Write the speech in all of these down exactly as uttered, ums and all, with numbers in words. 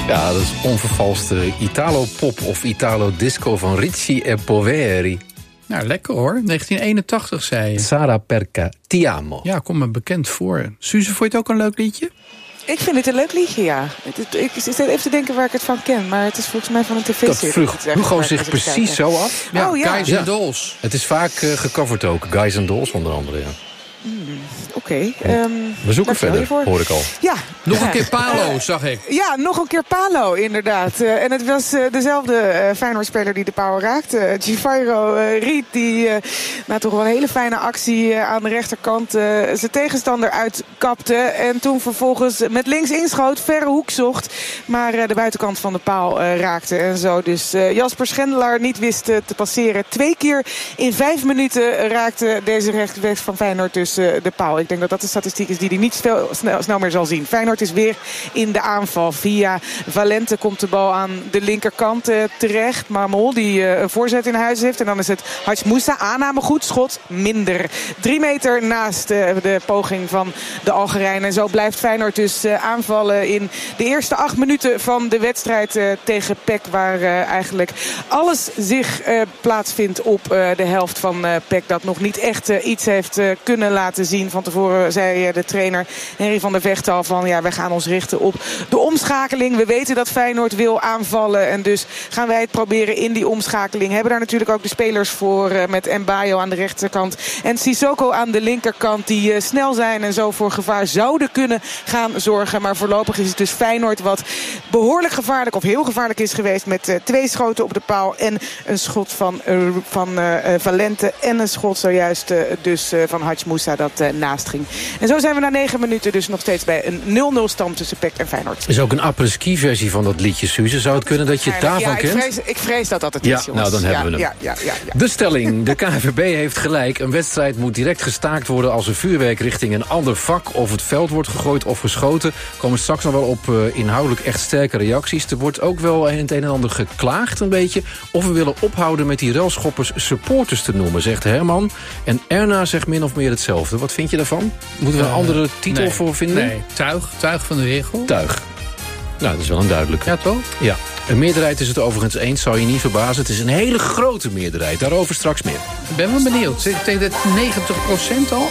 Ja, dat is onvervalste Italo-pop of Italo-disco van Ricci e Poveri. Nou, lekker hoor. negentien eenentachtig zei je. Sarà perché ti amo. Ja, kom me bekend voor. Suze, vond je het ook een leuk liedje? Ik vind het een leuk liedje, ja. Ik zit even te denken waar ik het van ken. Maar het is volgens mij van een tv-serie. Dat vroeg Hugo zich precies zo af. Ja, oh, ja. Guys Ja. and Dolls. Het is vaak uh, gecoverd ook. Guys and Dolls onder andere, ja. Mm, Oké. Okay. Um, We zoeken verder, hoor ik al. Ja. Nog ja. een keer Palo, zag ik. Ja, nog een keer Palo, inderdaad. Uh, en het was uh, dezelfde uh, Feyenoord-speler die de paal raakte. Uh, Givairo uh, Riet, die uh, nou, toch wel een hele fijne actie uh, aan de rechterkant uh, zijn tegenstander uitkapte. En toen vervolgens met links inschoot, verre hoek zocht. Maar uh, de buitenkant van de paal uh, raakte. En zo dus uh, Jasper Schendelaar niet wist uh, te passeren. Twee keer in vijf minuten raakte deze rechtsback van Feyenoord dus uh, de paal. Ik denk dat dat de statistiek is die hij niet snel, snel, snel meer zal zien. Feyenoord is weer in de aanval. Via Valente komt de bal aan de linkerkant uh, terecht. Marmol die uh, een voorzet in huis heeft. En dan is het Hadj Moussa. Aanname goed, schot minder. Drie meter naast uh, de poging van de Algerijn. En zo blijft Feyenoord dus uh, aanvallen in de eerste acht minuten van de wedstrijd uh, tegen P E C. Waar uh, eigenlijk alles zich uh, plaatsvindt op uh, de helft van uh, P E C. Dat nog niet echt uh, iets heeft uh, kunnen laten zien. Van tevoren zei uh, de trainer Henry van der Vecht al van ja, wij gaan ons richten op de omschakeling. We weten dat Feyenoord wil aanvallen. En dus gaan wij het proberen in die omschakeling. Hebben daar natuurlijk ook de spelers voor. Uh, met Mbayo aan de rechterkant. En Sissoko aan de linkerkant. Die uh, snel zijn en zo voor gevaar zouden kunnen gaan zorgen. Maar voorlopig is het dus Feyenoord wat behoorlijk gevaarlijk of heel gevaarlijk is geweest. Met uh, twee schoten op de paal. En een schot van, uh, van uh, Valente. En een schot zojuist uh, dus uh, van Hadj Moussa dat uh, naast ging. En zo zijn we na negen minuten dus nog steeds bij een nul nul stand tussen P E C en Feyenoord. Er is ook een après-ski versie van dat liedje, Suze. Zou het kunnen dat je het daarvan ja, ik kent? Vrees, ik vrees dat dat het ja, is, jongens. Nou, dan hebben ja, we hem. Ja, ja, ja, ja. De stelling. De K N V B heeft gelijk. Een wedstrijd moet direct gestaakt worden als er vuurwerk richting een ander vak of het veld wordt gegooid of geschoten. Er komen straks nog wel op uh, inhoudelijk echt sterke reacties. Er wordt ook wel het een en ander geklaagd een beetje. Of we willen ophouden met die relschoppers supporters te noemen, zegt Herman. En Erna zegt min of meer hetzelfde. Wat vind je daarvan? Moeten we een andere titel nee, voor vinden? Nee, tuig. Tuig van de regel. Tuig. Nou, dat is wel een duidelijke. Ja, toch? Ja. Een meerderheid is het overigens eens, zou je niet verbazen. Het is een hele grote meerderheid. Daarover straks meer. Ik ben wel benieuwd. Zit tegen de negentig procent al?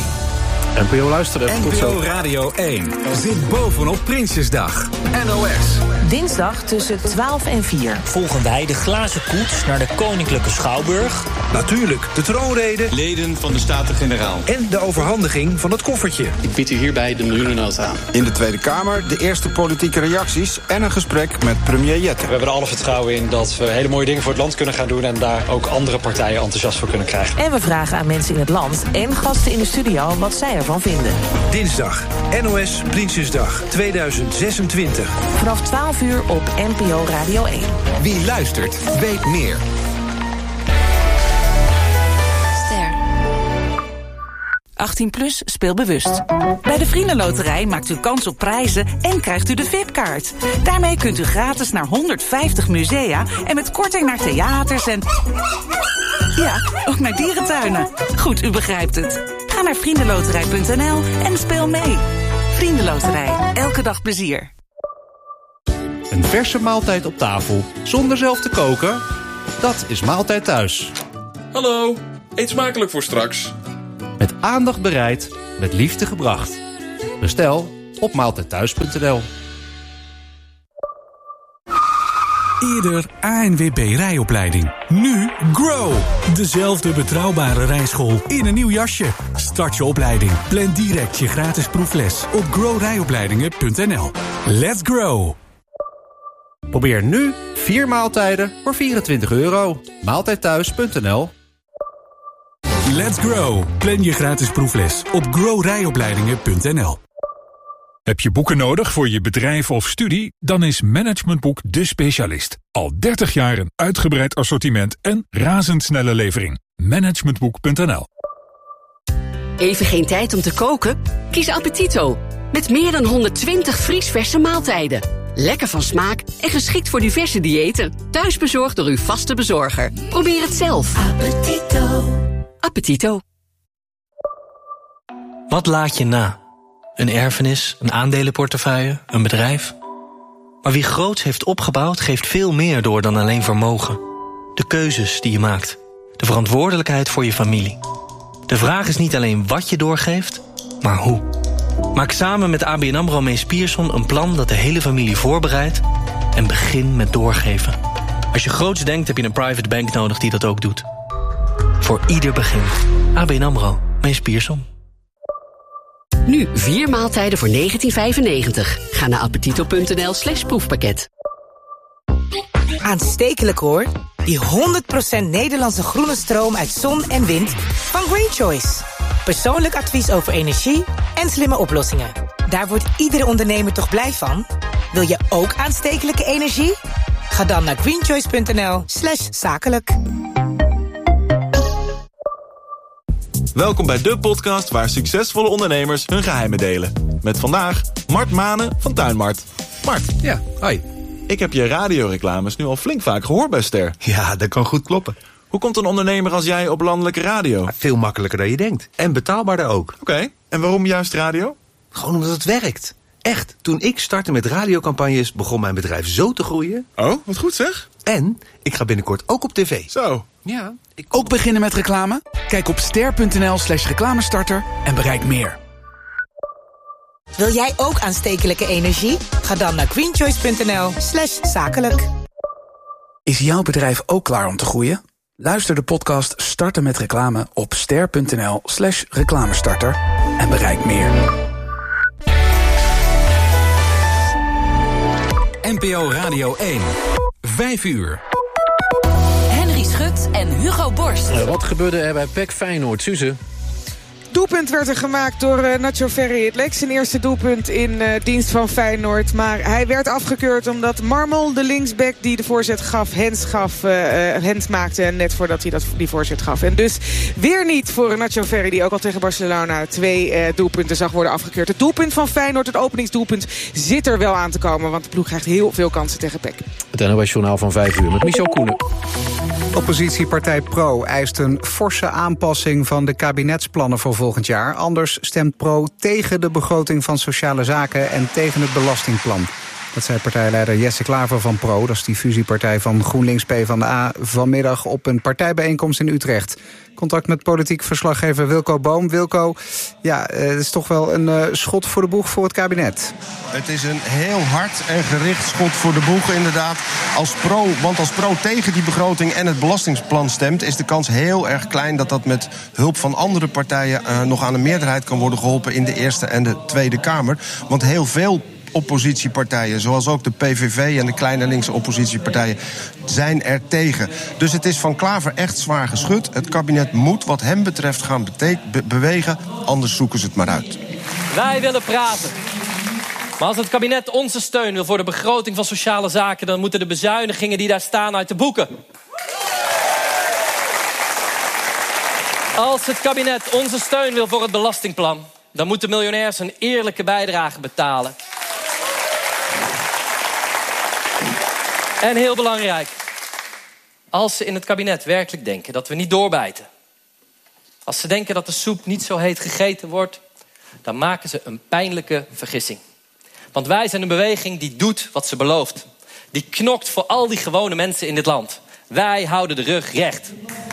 N P O luisteren. N P O Radio één zit bovenop Prinsjesdag. N O S. Dinsdag tussen twaalf en vier. Volgen wij de glazen koets naar de Koninklijke Schouwburg. Natuurlijk de troonrede. Leden van de Staten-Generaal. En de overhandiging van het koffertje. Ik bied u hierbij de miljoenennota aan. In de Tweede Kamer de eerste politieke reacties en een gesprek met premier Jette. We hebben er alle vertrouwen in dat we hele mooie dingen voor het land kunnen gaan doen en daar ook andere partijen enthousiast voor kunnen krijgen. En we vragen aan mensen in het land en gasten in de studio wat zij ervan vinden. Dinsdag, N O S Prinsjesdag tweeduizend zesentwintig. Vanaf twaalf uur op N P O Radio één. Wie luistert, weet meer. achttien plus, speel bewust. Bij de Vriendenloterij maakt u kans op prijzen en krijgt u de V I P-kaart. Daarmee kunt u gratis naar honderdvijftig musea en met korting naar theaters en... ja, ook naar dierentuinen. Goed, u begrijpt het. Ga naar vriendenloterij punt n l en speel mee. Vriendenloterij, elke dag plezier. Een verse maaltijd op tafel, zonder zelf te koken? Dat is Maaltijd Thuis. Hallo, eet smakelijk voor straks. Met aandacht bereid, met liefde gebracht. Bestel op maaltijdthuis punt n l. Eerder A N W B rijopleiding. Nu Grow. Dezelfde betrouwbare rijschool in een nieuw jasje. Start je opleiding. Plan direct je gratis proefles op grow rijopleidingen punt n l. Let's grow. Probeer nu vier maaltijden voor vierentwintig euro. maaltijdthuis punt n l. Let's grow. Plan je gratis proefles op grow rijopleidingen punt n l. Heb je boeken nodig voor je bedrijf of studie? Dan is Managementboek de specialist. Al dertig jaar een uitgebreid assortiment en razendsnelle levering. Managementboek punt n l. Even geen tijd om te koken? Kies Appetito. Met meer dan honderdtwintig vriesverse maaltijden. Lekker van smaak en geschikt voor diverse diëten. Thuisbezorgd door uw vaste bezorger. Probeer het zelf. Appetito. Appetito. Wat laat je na? Een erfenis, een aandelenportefeuille, een bedrijf? Maar wie groots heeft opgebouwd, geeft veel meer door dan alleen vermogen. De keuzes die je maakt. De verantwoordelijkheid voor je familie. De vraag is niet alleen wat je doorgeeft, maar hoe. Maak samen met A B N AMRO Mees Pierson een plan dat de hele familie voorbereidt. En begin met doorgeven. Als je groots denkt, heb je een private bank nodig die dat ook doet. Voor ieder begin. A B N AMRO Mees Pierson. Nu vier maaltijden voor negentien vijfennegentig. Ga naar appetito.nl slash proefpakket. Aanstekelijk hoor. Die honderd procent Nederlandse groene stroom uit zon en wind van Green Choice. Persoonlijk advies over energie en slimme oplossingen. Daar wordt iedere ondernemer toch blij van? Wil je ook aanstekelijke energie? Ga dan naar greenchoice.nl slash zakelijk. Welkom bij de podcast waar succesvolle ondernemers hun geheimen delen. Met vandaag Mart Manen van Tuinmart. Mart. Ja, hoi. Ik heb je radioreclames nu al flink vaak gehoord bij Ster. Ja, dat kan goed kloppen. Hoe komt een ondernemer als jij op landelijke radio? Veel makkelijker dan je denkt. En betaalbaarder ook. Oké, okay. En waarom juist radio? Gewoon omdat het werkt. Echt, toen ik startte met radiocampagnes begon mijn bedrijf zo te groeien. Oh, wat goed zeg. En ik ga binnenkort ook op tv. Zo. Ja. Ik... Ook beginnen met reclame? Kijk op ster.nl slash reclamestarter en bereik meer. Wil jij ook aanstekelijke energie? Ga dan naar greenchoice.nl slash zakelijk. Is jouw bedrijf ook klaar om te groeien? Luister de podcast Starten met reclame op ster.nl slash reclamestarter en bereik meer. N P O Radio één. Vijf uur. Henry Schut en Hugo Borst. Uh, wat gebeurde er bij P E C Feyenoord, Suze? Doelpunt werd er gemaakt door uh, Nacho Ferry. Het leek zijn eerste doelpunt in uh, dienst van Feyenoord. Maar hij werd afgekeurd omdat Marmol, de linksback die de voorzet gaf, Hens gaf, uh, Hens maakte net voordat hij dat, die voorzet gaf. En dus weer niet voor Nacho Ferry, die ook al tegen Barcelona twee uh, doelpunten zag worden afgekeurd. Het doelpunt van Feyenoord, het openingsdoelpunt, zit er wel aan te komen. Want de ploeg krijgt heel veel kansen tegen P E C. Het N O S-journaal van vijf uur met Michel Koenen. Oppositiepartij Pro eist een forse aanpassing van de kabinetsplannen voor volgend jaar. Anders stemt Pro tegen de begroting van Sociale Zaken en tegen het belastingplan. Dat zei partijleider Jesse Klaver van Pro. Dat is die fusiepartij van GroenLinks PvdA vanmiddag op een partijbijeenkomst in Utrecht. Contact met politiek verslaggever Wilco Boom. Wilco, ja, het is toch wel een uh, schot voor de boeg voor het kabinet. Het is een heel hard en gericht schot voor de boeg, inderdaad. Als pro, want als Pro tegen die begroting en het belastingplan stemt, is de kans heel erg klein dat dat met hulp van andere partijen uh, nog aan een meerderheid kan worden geholpen in de Eerste en de Tweede Kamer. Want heel veel oppositiepartijen, zoals ook de P V V en de kleine linkse oppositiepartijen, zijn er tegen. Dus het is van Klaver echt zwaar geschud. Het kabinet moet wat hem betreft gaan bete- be- bewegen, anders zoeken ze het maar uit. Wij willen praten. Maar als het kabinet onze steun wil voor de begroting van Sociale Zaken, dan moeten de bezuinigingen die daar staan uit de boeken. Als het kabinet onze steun wil voor het belastingplan, dan moeten miljonairs een eerlijke bijdrage betalen. En heel belangrijk, als ze in het kabinet werkelijk denken dat we niet doorbijten, als ze denken dat de soep niet zo heet gegeten wordt, dan maken ze een pijnlijke vergissing. Want wij zijn een beweging die doet wat ze belooft. Die knokt voor al die gewone mensen in dit land. Wij houden de rug recht.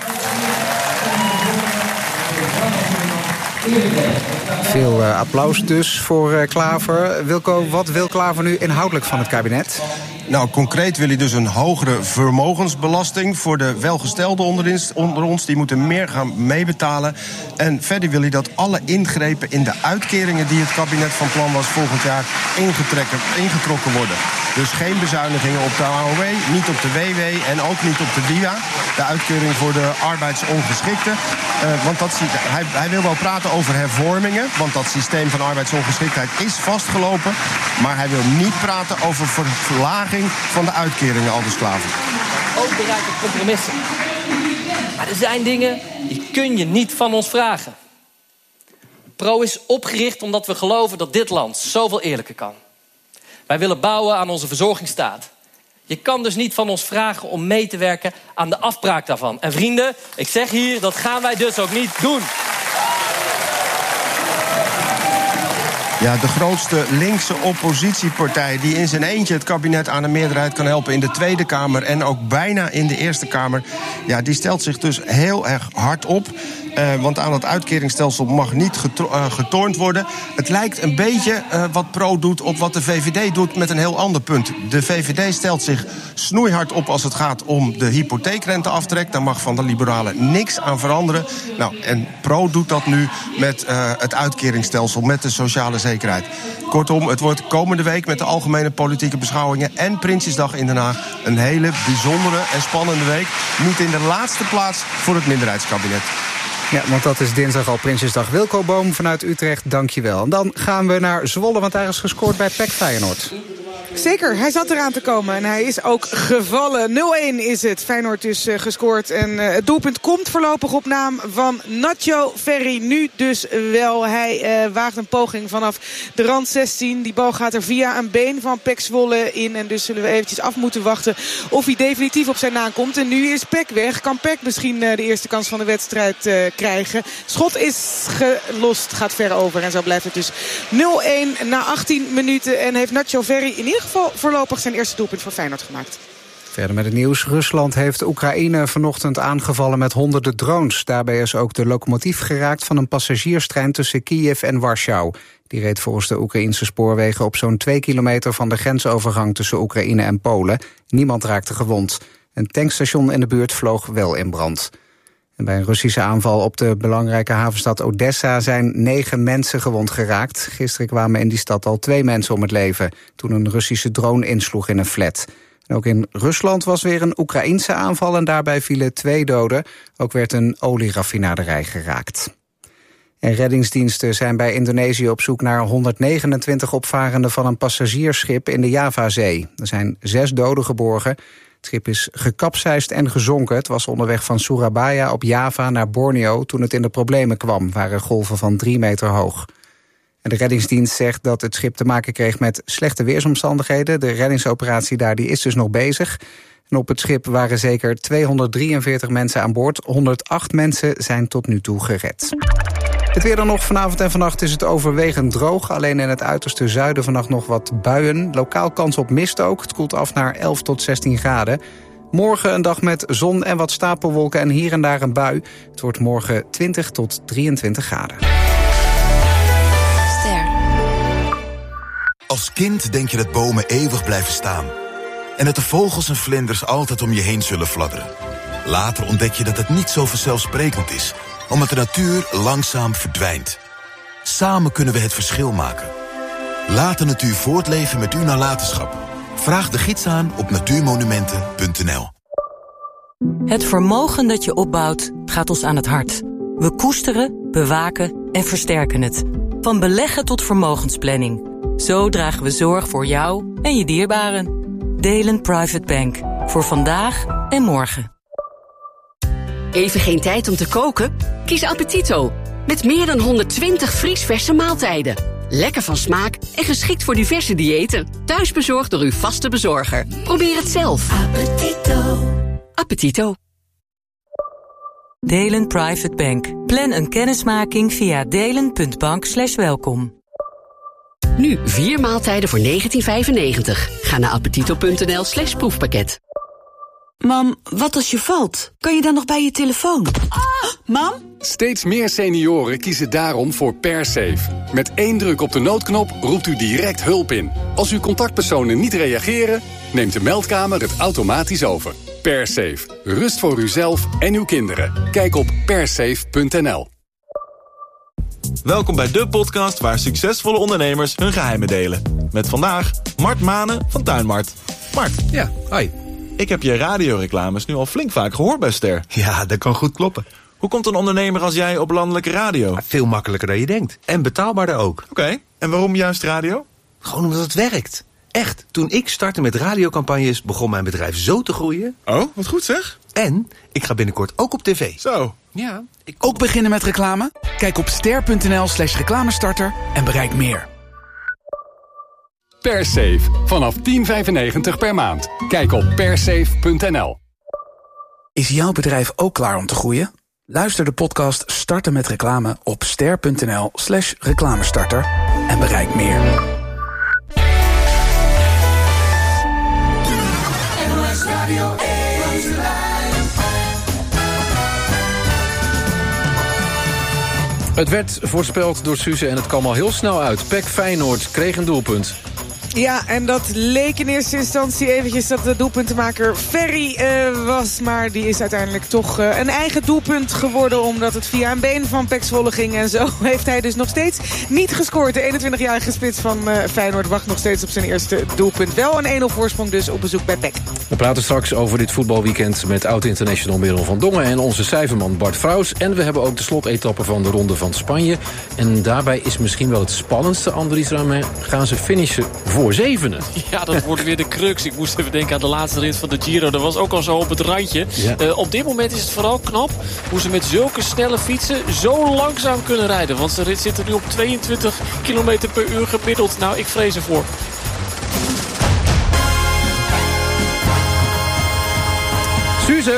Veel uh, applaus dus voor uh, Klaver. Wilco, wat wil Klaver nu inhoudelijk van het kabinet? Nou, concreet wil hij dus een hogere vermogensbelasting voor de welgestelden onder ons. Die moeten meer gaan meebetalen. En verder wil hij dat alle ingrepen in de uitkeringen die het kabinet van plan was volgend jaar ingetrokken worden. Dus geen bezuinigingen op de A O W, niet op de W W en ook niet op de D I A. De uitkering voor de arbeidsongeschikten. Uh, want dat, hij, hij wil wel praten over hervormingen, want dat systeem van arbeidsongeschiktheid is vastgelopen. Maar hij wil niet praten over verlaging van de uitkeringen, aldus Klaver. Ook bereiken compromissen. Maar er zijn dingen die kun je niet van ons vragen. Pro is opgericht omdat we geloven dat dit land zoveel eerlijker kan. Wij willen bouwen aan onze verzorgingsstaat. Je kan dus niet van ons vragen om mee te werken aan de afbraak daarvan. En vrienden, ik zeg hier, dat gaan wij dus ook niet doen. Ja, de grootste linkse oppositiepartij die in zijn eentje het kabinet aan een meerderheid kan helpen in de Tweede Kamer en ook bijna in de Eerste Kamer, ja, die stelt zich dus heel erg hard op. Uh, want aan het uitkeringsstelsel mag niet getro- uh, getornd worden. Het lijkt een beetje uh, wat Pro doet op wat de V V D doet met een heel ander punt. De V V D stelt zich snoeihard op als het gaat om de hypotheekrenteaftrek. Daar mag van de liberalen niks aan veranderen. Nou, en Pro doet dat nu met uh, het uitkeringsstelsel, met de sociale zekerheid. Kortom, het wordt komende week met de algemene politieke beschouwingen en Prinsjesdag in Den Haag een hele bijzondere en spannende week. Niet in de laatste plaats voor het minderheidskabinet. Ja, want dat is dinsdag al Prinsjesdag. Wilco Boom vanuit Utrecht, dankjewel. En dan gaan we naar Zwolle, want daar is gescoord bij P E C Feyenoord. Zeker, hij zat eraan te komen en hij is ook gevallen. nul-een is het. Feyenoord dus uh, gescoord. En uh, het doelpunt komt voorlopig op naam van Nacho Ferry. Nu dus wel. Hij uh, waagt een poging vanaf de rand zestien. Die bal gaat er via een been van P E C Zwolle in. En dus zullen we eventjes af moeten wachten of hij definitief op zijn naam komt. En nu is P E C weg. Kan P E C misschien uh, de eerste kans van de wedstrijd uh, krijgen. Schot is gelost, gaat ver over. En zo blijft het dus nul-een na achttien minuten. En heeft Nacho Ferry in ieder geval voorlopig zijn eerste doelpunt voor Feyenoord gemaakt. Verder met het nieuws. Rusland heeft Oekraïne vanochtend aangevallen met honderden drones. Daarbij is ook de locomotief geraakt van een passagierstrein tussen Kiev en Warschau. Die reed volgens de Oekraïnse spoorwegen op zo'n twee kilometer van de grensovergang tussen Oekraïne en Polen. Niemand raakte gewond. Een tankstation in de buurt vloog wel in brand. En bij een Russische aanval op de belangrijke havenstad Odessa zijn negen mensen gewond geraakt. Gisteren kwamen in die stad al twee mensen om het leven toen een Russische drone insloeg in een flat. En ook in Rusland was weer een Oekraïense aanval en daarbij vielen twee doden. Ook werd een olieraffinaderij geraakt. En reddingsdiensten zijn bij Indonesië op zoek naar honderdnegenentwintig opvarenden van een passagiersschip in de Javazee. Er zijn zes doden geborgen. Het schip is gekapseist en gezonken. Het was onderweg van Surabaya op Java naar Borneo toen het in de problemen kwam. Waren golven van drie meter hoog. En de reddingsdienst zegt dat het schip te maken kreeg met slechte weersomstandigheden. De reddingsoperatie daar die is dus nog bezig. En op het schip waren zeker tweehonderddrieënveertig mensen aan boord. honderdacht mensen zijn tot nu toe gered. Het weer dan nog. Vanavond en vannacht is het overwegend droog. Alleen in het uiterste zuiden vannacht nog wat buien. Lokaal kans op mist ook. Het koelt af naar elf tot zestien graden. Morgen een dag met zon en wat stapelwolken en hier en daar een bui. Het wordt morgen twintig tot drieëntwintig graden. Ster. Als kind denk je dat bomen eeuwig blijven staan. En dat de vogels en vlinders altijd om je heen zullen fladderen. Later ontdek je dat het niet zo vanzelfsprekend is, omdat de natuur langzaam verdwijnt. Samen kunnen we het verschil maken. Laat de natuur voortleven met uw nalatenschap. Vraag de gids aan op natuurmonumenten punt n l. Het vermogen dat je opbouwt gaat ons aan het hart. We koesteren, bewaken en versterken het. Van beleggen tot vermogensplanning. Zo dragen we zorg voor jou en je dierbaren. Delen Private Bank. Voor vandaag en morgen. Even geen tijd om te koken? Kies Appetito. Met meer dan honderdtwintig vriesverse maaltijden. Lekker van smaak en geschikt voor diverse diëten. Thuis bezorgd door uw vaste bezorger. Probeer het zelf. Appetito. Appetito. Delen Private Bank. Plan een kennismaking via delen.bank slash welkom. Nu vier maaltijden voor negentien vijfennegentig. Ga naar appetito.nl slash proefpakket. Mam, wat als je valt? Kan je dan nog bij je telefoon? Ah, mam? Steeds meer senioren kiezen daarom voor PerSafe. Met één druk op de noodknop roept u direct hulp in. Als uw contactpersonen niet reageren, neemt de meldkamer het automatisch over. PerSafe. Rust voor uzelf en uw kinderen. Kijk op persafe punt n l. Welkom bij de podcast waar succesvolle ondernemers hun geheimen delen. Met vandaag Mart Manen van Tuinmart. Mart. Ja, hoi. Ik heb je radioreclames nu al flink vaak gehoord bij Ster. Ja, dat kan goed kloppen. Hoe komt een ondernemer als jij op landelijke radio? Veel makkelijker dan je denkt. En betaalbaarder ook. Oké, okay. En waarom juist radio? Gewoon omdat het werkt. Echt, toen ik startte met radiocampagnes begon mijn bedrijf zo te groeien. Oh, wat goed zeg. En ik ga binnenkort ook op tv. Zo. Ja. Ik... Ook beginnen met reclame? Kijk op ster.nl slash reclamestarter en bereik meer. PerSafe. Vanaf tien vijfennegentig per maand. Kijk op persafe punt n l. Is jouw bedrijf ook klaar om te groeien? Luister de podcast Starten met Reclame op ster.nl slash reclamestarter en bereik meer. Het werd voorspeld door Suze en het kwam al heel snel uit. P E C Feyenoord kreeg een doelpunt. Ja, en dat leek in eerste instantie eventjes dat de doelpuntenmaker Ferry uh, was. Maar die is uiteindelijk toch uh, een eigen doelpunt geworden, omdat het via een been van P E C Zwolle ging. En zo heeft hij dus nog steeds niet gescoord. De eenentwintigjarige spits van uh, Feyenoord wacht nog steeds op zijn eerste doelpunt. Wel een één nul voorsprong dus op bezoek bij P E C. We praten straks over dit voetbalweekend met oud-international Merel van Dongen en onze cijferman Bart Vrouws. En we hebben ook de slotetappe van de Ronde van Spanje. En daarbij is misschien wel het spannendste, Andries Ramé, gaan ze finishen voor zevenen. Ja, dat wordt weer de crux. Ik moest even denken aan de laatste rit van de Giro. Dat was ook al zo op het randje. Ja. Uh, op dit moment is het vooral knap hoe ze met zulke snelle fietsen zo langzaam kunnen rijden. Want de rit zit er nu op tweeëntwintig kilometer per uur gemiddeld. Nou, ik vrees ervoor. Suze!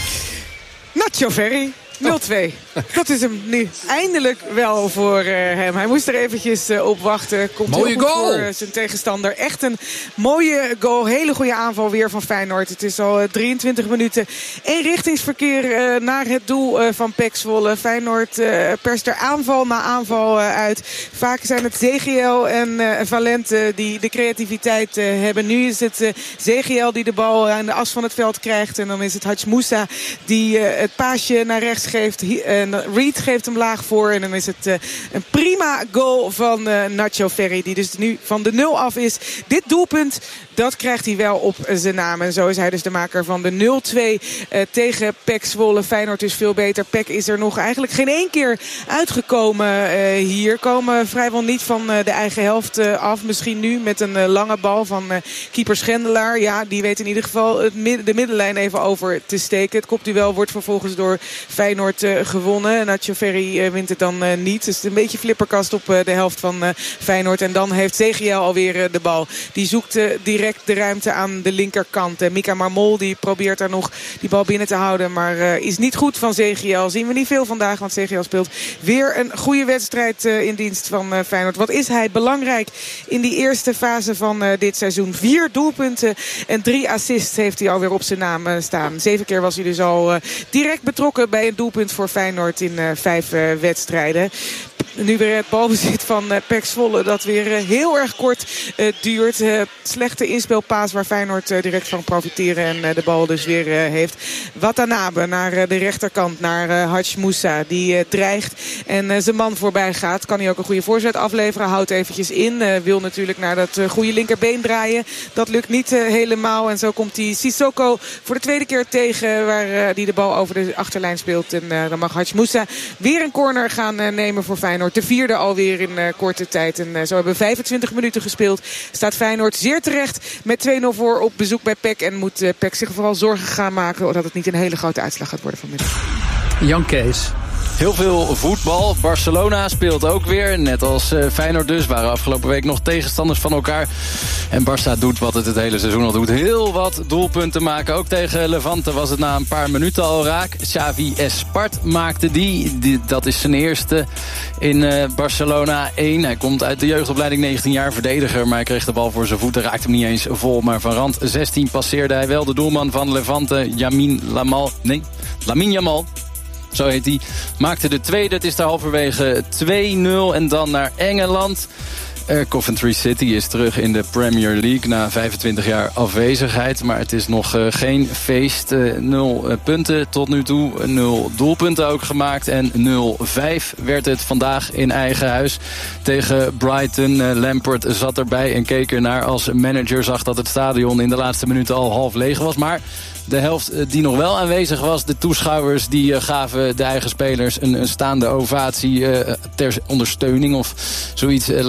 Nacho Ferry. nul twee. Dat is hem nu eindelijk wel voor uh, hem. Hij moest er eventjes uh, op wachten. Komt mooie heel goed goal voor uh, zijn tegenstander. Echt een mooie goal. Hele goede aanval weer van Feyenoord. Het is al uh, drieëntwintig minuten eenrichtingsverkeer uh, naar het doel uh, van P E C Zwolle. Feyenoord uh, perst er aanval na aanval uh, uit. Vaak zijn het Z G L en uh, Valente die de creativiteit uh, hebben. Nu is het uh, Z G L die de bal aan de as van het veld krijgt. En dan is het Hadj Moussa die uh, het paasje naar rechts geeft. En Reed geeft hem laag voor. En dan is het uh, een prima goal van uh, Nacho Ferry. Die dus nu van de nul af is. Dit doelpunt, dat krijgt hij wel op zijn naam. En zo is hij dus de maker van de nul twee uh, tegen P E C Zwolle. Feyenoord is veel beter. P E C is er nog eigenlijk geen één keer uitgekomen uh, hier. Komen vrijwel niet van uh, de eigen helft uh, af. Misschien nu met een uh, lange bal van uh, keeper Schendelaar. Ja, die weet in ieder geval het mid- de middenlijn even over te steken. Het kopduel wordt vervolgens door Feyenoord uh, gewonnen. Nacho Ferry uh, wint het dan uh, niet. Dus een beetje flipperkast op uh, de helft van uh, Feyenoord. En dan heeft Z G L alweer uh, de bal. Die zoekt uh, direct de ruimte aan de linkerkant. Uh, Mika Marmol die probeert daar nog die bal binnen te houden. Maar uh, is niet goed van Z G L. Zien we niet veel vandaag. Want Z G L speelt weer een goede wedstrijd uh, in dienst van uh, Feyenoord. Wat is hij belangrijk in die eerste fase van uh, dit seizoen. Vier doelpunten en drie assists heeft hij alweer op zijn naam uh, staan. Zeven keer was hij dus al uh, direct betrokken bij een doelpunt voor Feyenoord in uh, vijf uh, wedstrijden. Nu weer het balbezit van uh, P E C Zwolle. Dat weer uh, heel erg kort uh, duurt. Uh, slechte inspelpaas waar Feyenoord uh, direct van profiteren. En uh, de bal dus weer uh, heeft. Watanabe naar uh, de rechterkant. Naar uh, Hadj Moussa. Die uh, dreigt. En uh, zijn man voorbij gaat. Kan hij ook een goede voorzet afleveren. Houdt eventjes in. Uh, wil natuurlijk naar dat uh, goede linkerbeen draaien. Dat lukt niet uh, helemaal. En zo komt hij Sissoko voor de tweede keer tegen. Waar uh, die de bal over de achterlijn speelt. En uh, dan mag Hadj Moussa weer een corner gaan uh, nemen voor Feyenoord. De vierde alweer in uh, korte tijd. En uh, zo hebben we vijfentwintig minuten gespeeld. Staat Feyenoord zeer terecht met twee nul voor op bezoek bij P E C. En moet uh, P E C zich vooral zorgen gaan maken dat het niet een hele grote uitslag gaat worden vanmiddag. Jan Kees. Heel veel voetbal. Barcelona speelt ook weer. Net als uh, Feyenoord dus. Waren afgelopen week nog tegenstanders van elkaar. En Barça doet wat het het hele seizoen al doet. Heel wat doelpunten maken. Ook tegen Levante was het na een paar minuten al raak. Xavi Espart maakte die. die dat is zijn eerste in uh, Barcelona één. Hij komt uit de jeugdopleiding, negentien jaar, verdediger. Maar hij kreeg de bal voor zijn voeten. Raakte hem niet eens vol. Maar van rand zestien passeerde hij wel de doelman van Levante. Yamin Lamal. Nee, Lamine Yamal. Zo heet hij. Maakte de tweede. Het is daar halverwege twee nul. En dan naar Engeland. Uh, Coventry City is terug in de Premier League na vijfentwintig jaar afwezigheid. Maar het is nog uh, geen feest. Uh, nul uh, punten tot nu toe. Nul doelpunten ook gemaakt. En nul vijf werd het vandaag in eigen huis tegen Brighton. Uh, Lampard zat erbij en keek ernaar als manager. Zag dat het stadion in de laatste minuten al half leeg was. Maar de helft die nog wel aanwezig was, de toeschouwers, die uh, gaven de eigen spelers een, een staande ovatie uh, ter ondersteuning. Of zoiets uh, lijkt me dat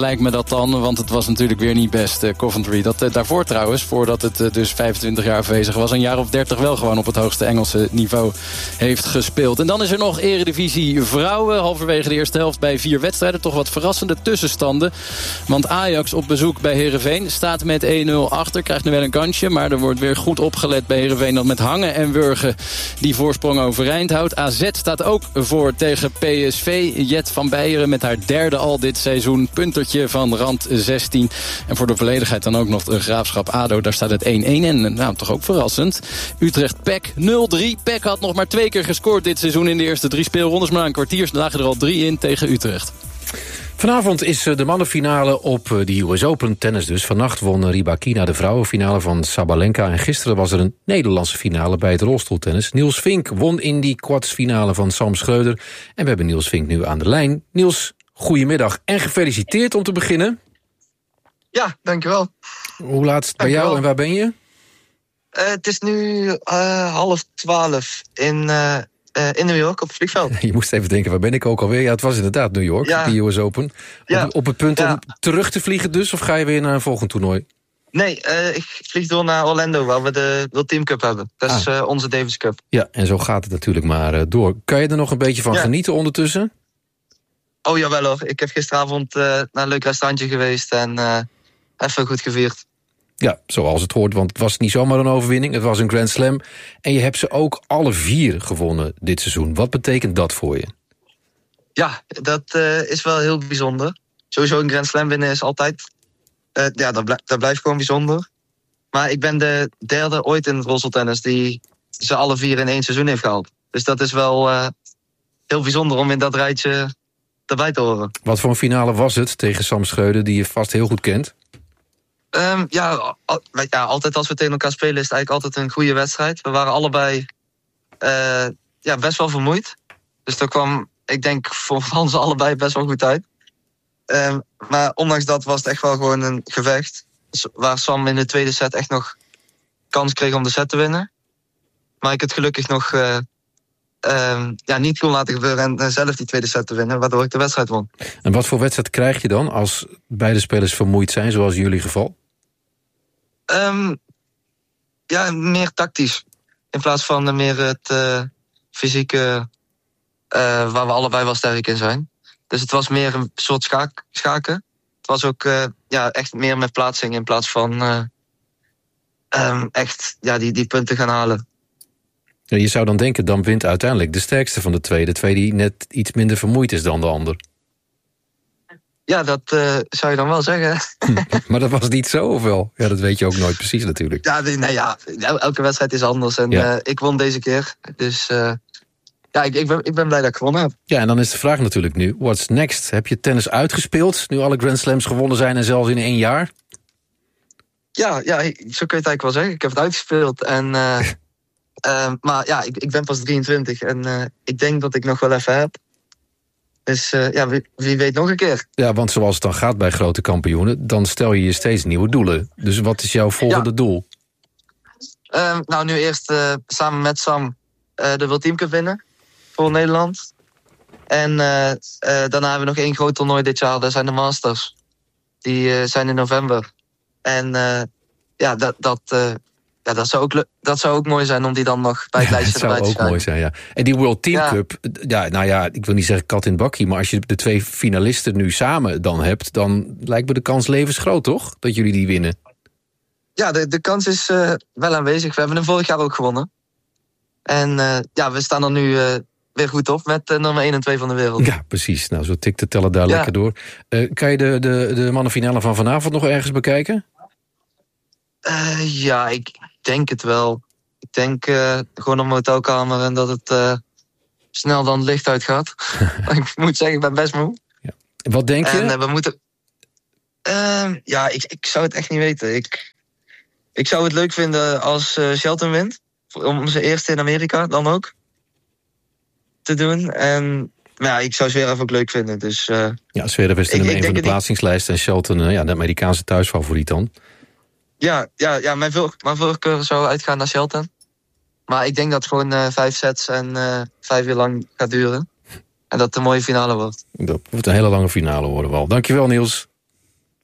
dat dan? Want het was natuurlijk weer niet best, uh, Coventry. Dat uh, daarvoor trouwens, voordat het uh, dus vijfentwintig jaar afwezig was... een jaar of dertig wel gewoon op het hoogste Engelse niveau heeft gespeeld. En dan is er nog Eredivisie Vrouwen. Halverwege de eerste helft bij vier wedstrijden. Toch wat verrassende tussenstanden. Want Ajax op bezoek bij Heerenveen staat met één nul achter. Krijgt nu wel een kansje, maar er wordt weer goed opgelet bij Heerenveen... dat met hangen en wurgen die voorsprong overeind houdt. A Z staat ook voor tegen P S V. Jet van Beieren met haar derde al dit seizoen. Puntertje van rand zestien. En voor de volledigheid dan ook nog de Graafschap A D O. Daar staat het één één en nou, toch ook verrassend. Utrecht P E C nul drie. P E C had nog maar twee keer gescoord dit seizoen in de eerste drie speelrondes. Maar een kwartier lagen er al drie in tegen Utrecht. Vanavond is de mannenfinale op de U S Open tennis dus. Vannacht won Rybakina de vrouwenfinale van Sabalenka. En gisteren was er een Nederlandse finale bij het rolstoeltennis. Niels Vink won in die kwartsfinale van Sam Schreuder. En we hebben Niels Vink nu aan de lijn. Niels, goedemiddag en gefeliciteerd om te beginnen. Ja, dankjewel. Hoe laat is het bij jou en waar ben je? Uh, het is nu uh, half twaalf in... Uh... Uh, in New York, op het vliegveld. Je moest even denken, waar ben ik ook alweer? Ja, het was inderdaad New York, ja. De U S Open. Ja. Op, op het punt ja. om terug te vliegen dus, of ga je weer naar een volgend toernooi? Nee, uh, ik vlieg door naar Orlando, waar we de World Team Cup hebben. Dat is ah. uh, onze Davis Cup. Ja, en zo gaat het natuurlijk maar uh, door. Kan je er nog een beetje van ja. genieten ondertussen? Oh jawel hoor, ik heb gisteravond uh, naar een leuk restaurantje geweest en uh, even goed gevierd. Ja, zoals het hoort, want het was niet zomaar een overwinning. Het was een Grand Slam. En je hebt ze ook alle vier gewonnen dit seizoen. Wat betekent dat voor je? Ja, dat uh, is wel heel bijzonder. Sowieso een Grand Slam winnen is altijd... Uh, ja, dat, blijf, dat blijft gewoon bijzonder. Maar ik ben de derde ooit in het rolstoeltennis... die ze alle vier in één seizoen heeft gehaald. Dus dat is wel uh, heel bijzonder om in dat rijtje erbij te horen. Wat voor een finale was het tegen Sam Schreuder... die je vast heel goed kent? Um, ja, al, ja, altijd als we tegen elkaar spelen is het eigenlijk altijd een goede wedstrijd. We waren allebei uh, ja, best wel vermoeid. Dus dat kwam, ik denk, voor ons allebei best wel goed uit. Um, maar ondanks dat was het echt wel gewoon een gevecht. Waar Sam in de tweede set echt nog kans kreeg om de set te winnen. Maar ik het gelukkig nog uh, um, ja, niet kon laten gebeuren en uh, zelf die tweede set te winnen. Waardoor ik de wedstrijd won. En wat voor wedstrijd krijg je dan als beide spelers vermoeid zijn, zoals in jullie geval? Um, ja, meer tactisch. In plaats van uh, meer het uh, fysieke, uh, waar we allebei wel sterk in zijn. Dus het was meer een soort schaak, schaken. Het was ook uh, ja, echt meer met plaatsing in plaats van uh, um, echt ja, die, die punten gaan halen. Ja, je zou dan denken, dan wint uiteindelijk de sterkste van de twee. De twee die net iets minder vermoeid is dan de ander. Ja, dat uh, zou je dan wel zeggen. Maar dat was niet zo, of wel? Ja, dat weet je ook nooit precies natuurlijk. Ja, nee, ja elke wedstrijd is anders. En ja. uh, ik won deze keer. Dus uh, ja, ik, ik, ben, ik ben blij dat ik gewonnen heb. Ja, en dan is de vraag natuurlijk nu, what's next? Heb je tennis uitgespeeld, nu alle Grand Slams gewonnen zijn en zelfs in één jaar? Ja, ja, zo kun je het eigenlijk wel zeggen. Ik heb het uitgespeeld. En, uh, uh, maar ja, ik, ik ben pas drieëntwintig. En uh, ik denk dat ik nog wel even heb. Dus uh, ja, wie, wie weet nog een keer. Ja, want zoals het dan gaat bij grote kampioenen... dan stel je je steeds nieuwe doelen. Dus wat is jouw volgende ja. doel? Uh, nou, nu eerst uh, samen met Sam uh, de World Team Cup winnen. Voor Nederland. En uh, uh, daarna hebben we nog één groot toernooi dit jaar. Dat zijn de Masters. Die uh, zijn in november. En uh, ja, dat... dat uh, Ja, dat zou, ook, dat zou ook mooi zijn om die dan nog bij het lijstje erbij te schrijven. Dat zou ook mooi zijn, ja. En die World Team ja. Cup, ja, nou ja, ik wil niet zeggen kat in het bakkie... maar als je de twee finalisten nu samen dan hebt... dan lijkt me de kans levensgroot, toch? Dat jullie die winnen. Ja, de, de kans is uh, wel aanwezig. We hebben hem vorig jaar ook gewonnen. En uh, ja, we staan er nu uh, weer goed op met uh, nummer één en twee van de wereld. Ja, precies. Nou, zo tikt de teller daar ja. lekker door. Uh, kan je de, de, de mannenfinale van vanavond nog ergens bekijken? Uh, ja, ik denk het wel. Ik denk uh, gewoon op mijn hotelkamer en dat het uh, snel dan het licht uitgaat. Ik moet zeggen, ik ben best moe. Ja. Wat denk je? En uh, we moeten... Uh, ja, ik, ik zou het echt niet weten. Ik, ik zou het leuk vinden als uh, Shelton wint. Om zijn eerste in Amerika dan ook te doen. En maar ja, ik zou Zverev ook leuk vinden. Dus, uh, ja, Zverev is in een van de plaatsingslijsten. En Shelton, uh, ja, de Amerikaanse thuisfavoriet dan. Ja, ja, ja mijn, voor, mijn voorkeur zou uitgaan naar Shelton. Maar ik denk dat het gewoon uh, vijf sets en uh, vijf uur lang gaat duren. En dat het een mooie finale wordt. Dat wordt een hele lange finale worden, wel. Dankjewel, Niels.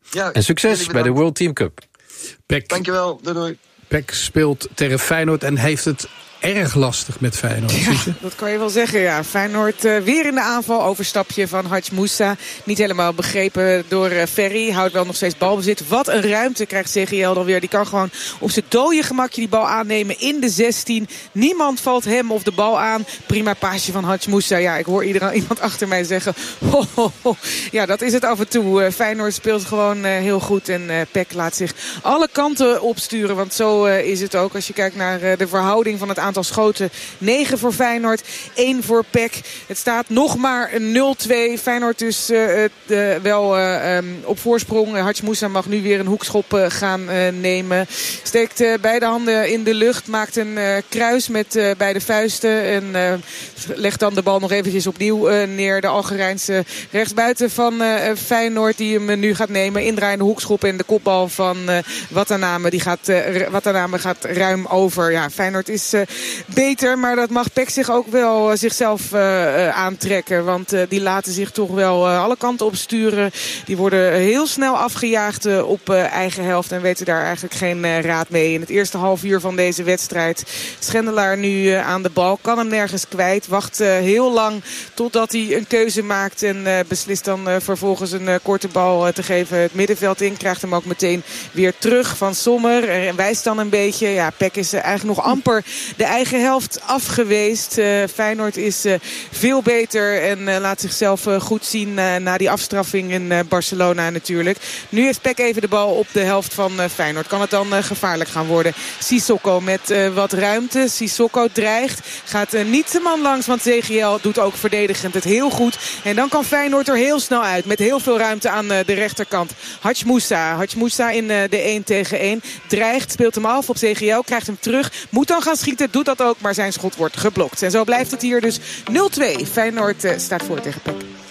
Ja, en succes bij de World Team Cup. Pek, Dankjewel, doei doei. Pek speelt tegen Feyenoord en heeft het erg lastig met Feyenoord. Ja, dat kan je wel zeggen, ja. Feyenoord uh, weer in de aanval. Overstapje van Hadj Moussa. Niet helemaal begrepen door uh, Ferry. Houdt wel nog steeds balbezit. Wat een ruimte krijgt C G L dan weer. Die kan gewoon op zijn dode gemakje die bal aannemen in de zestien. Niemand valt hem of de bal aan. Prima paasje van Hadj Moussa. Ja, ik hoor iedereen, iemand achter mij zeggen. Ho, ho, ho. Ja, dat is het af en toe. Uh, Feyenoord speelt gewoon uh, heel goed. En uh, Pek laat zich alle kanten opsturen. Want zo uh, is het ook. Als je kijkt naar uh, de verhouding van het aantal schoten. negen voor Feyenoord, één voor Pek. Het staat nog maar nul twee. Feyenoord dus uh, uh, wel uh, um, op voorsprong. Hadj Moussa mag nu weer een hoekschop uh, gaan uh, nemen. Steekt uh, beide handen in de lucht. Maakt een uh, kruis met uh, beide vuisten. En uh, legt dan de bal nog eventjes opnieuw uh, neer. De Algerijnse rechtsbuiten van uh, Feyenoord die hem uh, nu gaat nemen. Indraaiende hoekschop en de kopbal van uh, Watanabe. Die gaat, uh, Watanabe gaat ruim over. Ja, Feyenoord is uh, beter, maar dat mag Pek zich ook wel uh, zichzelf uh, uh, aantrekken. Want uh, die laten zich toch wel uh, alle kanten op sturen. Die worden heel snel afgejaagd uh, op uh, eigen helft en weten daar eigenlijk geen uh, raad mee. In het eerste half uur van deze wedstrijd. Schendelaar nu uh, aan de bal. Kan hem nergens kwijt. Wacht uh, heel lang totdat hij een keuze maakt. En uh, beslist dan uh, vervolgens een uh, korte bal uh, te geven het middenveld in. Krijgt hem ook meteen weer terug van Sommer. En wijst dan een beetje. Ja, Pek is uh, eigenlijk nog amper de eigen helft afgeweest. Uh, Feyenoord is uh, veel beter en uh, laat zichzelf uh, goed zien uh, na die afstraffing in uh, Barcelona natuurlijk. Nu heeft Pek even de bal op de helft van uh, Feyenoord. Kan het dan uh, gevaarlijk gaan worden. Sissoko met uh, wat ruimte. Sissoko dreigt. Gaat uh, niet de man langs, want C G L doet ook verdedigend het heel goed. En dan kan Feyenoord er heel snel uit. Met heel veel ruimte aan uh, de rechterkant. Hadj Moussa. Hadj Moussa in uh, de één tegen één. Dreigt, speelt hem af op C G L. Krijgt hem terug. Moet dan gaan schieten. Doet dat ook, maar zijn schot wordt geblokt. En zo blijft het hier dus nul twee. Feyenoord uh, staat voor tegen Pek.